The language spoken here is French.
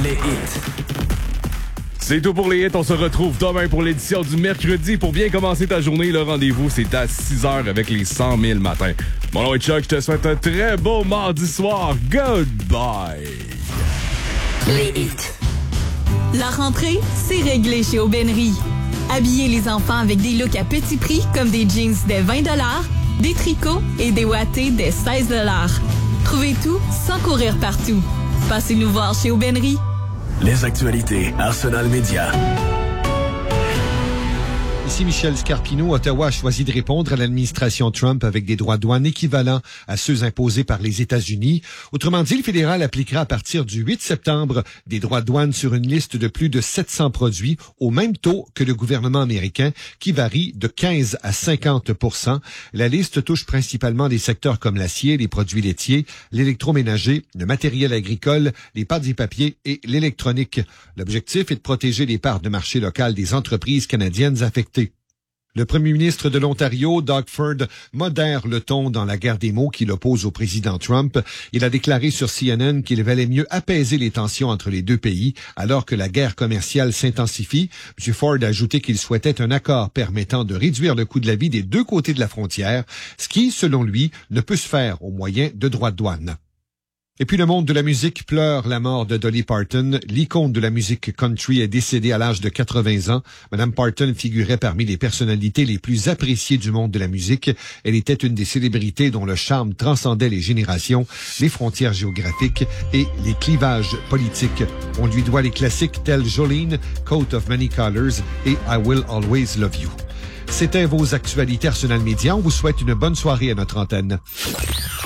Les hits. C'est tout pour les hits. On se retrouve demain pour l'édition du mercredi. Pour bien commencer ta journée, le rendez-vous, c'est à 6h avec les 100 000 matins. Mon nom est Chuck. Je te souhaite un très beau mardi soir. Goodbye. Les hits. La rentrée, c'est réglé chez Aubainerie. Habillez les enfants avec des looks à petit prix comme des jeans dès 20 $, des tricots et des wattés dès 16 $. Trouvez tout sans courir partout. Passez nous voir chez Aubainerie. Les actualités Arsenal Média. Ici Michel Scarpino. Ottawa a choisi de répondre à l'administration Trump avec des droits de douane équivalents à ceux imposés par les États-Unis. Autrement dit, le fédéral appliquera à partir du 8 septembre des droits de douane sur une liste de plus de 700 produits au même taux que le gouvernement américain, qui varie de 15 à 50 %. La liste touche principalement des secteurs comme l'acier, les produits laitiers, l'électroménager, le matériel agricole, les pâtes et papiers et l'électronique. L'objectif est de protéger les parts de marché locales des entreprises canadiennes affectées. Le premier ministre de l'Ontario, Doug Ford, modère le ton dans la guerre des mots qu'il oppose au président Trump. Il a déclaré sur CNN qu'il valait mieux apaiser les tensions entre les deux pays alors que la guerre commerciale s'intensifie. M. Ford a ajouté qu'il souhaitait un accord permettant de réduire le coût de la vie des deux côtés de la frontière, ce qui, selon lui, ne peut se faire au moyen de droits de douane. Et puis le monde de la musique pleure la mort de Dolly Parton. L'icône de la musique country est décédée à l'âge de 80 ans. Madame Parton figurait parmi les personnalités les plus appréciées du monde de la musique. Elle était une des célébrités dont le charme transcendait les générations, les frontières géographiques et les clivages politiques. On lui doit les classiques tels Jolene, Coat of Many Colors et I Will Always Love You. C'était vos actualités Arsenal Média. On vous souhaite une bonne soirée à notre antenne.